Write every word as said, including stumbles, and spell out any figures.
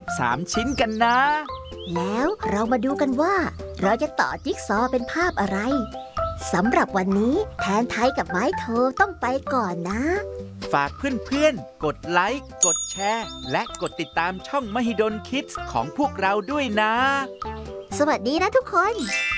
สามชิ้นกันนะแล้วเรามาดูกันว่าเราจะต่อจิ๊กซอว์เป็นภาพอะไรสำหรับวันนี้แทนไทยกับไม้โทต้องไปก่อนนะฝากเพื่อนๆกดไลค์กดแชร์และกดติดตามช่องมหิดลคิดส์ของพวกเราด้วยนะสวัสดีนะทุกคน